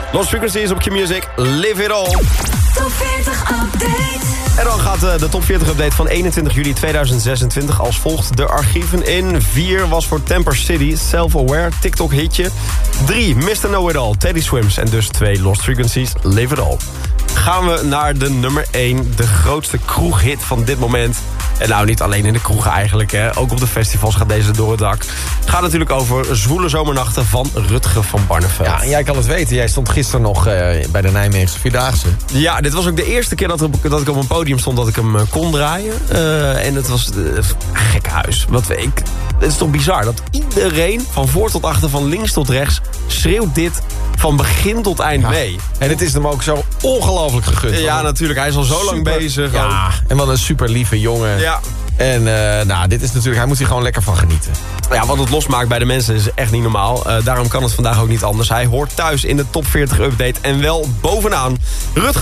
Lost Frequencies op Q-Music. Live it all. Top 40 update. En dan gaat de top 40 update van 21 juli 2026 als volgt. De archieven in. 4 was voor Temper City, Self-Aware, TikTok hitje. 3, Mr. Know-It-All, Teddy Swims. En dus 2, Lost Frequencies, Live It All. Gaan we naar de nummer 1, de grootste kroeghit van dit moment. En nou, niet alleen in de kroegen eigenlijk, hè. Ook op de festivals gaat deze door het dak. Het gaat natuurlijk over Zwoele Zomernachten van Rutger van Barneveld. Ja, en jij kan het weten. Jij stond gisteren nog bij de Nijmeegse Vierdaagse. Ja, dit was ook de eerste keer dat ik op een podium stond dat ik hem kon draaien. En het was een gek huis. Het is toch bizar dat iedereen van voor tot achter, van links tot rechts, schreeuwt dit van begin tot eind mee. En het is hem ook zo ongelooflijk gegund. Ja, natuurlijk. Hij is al zo lang bezig. Ja, en wat een super lieve jongen. Ja. En dit is natuurlijk, hij moet hier gewoon lekker van genieten. Ja, wat het losmaakt bij de mensen is echt niet normaal. Daarom kan het vandaag ook niet anders. Hij hoort thuis in de top 40 update en wel bovenaan. Rutger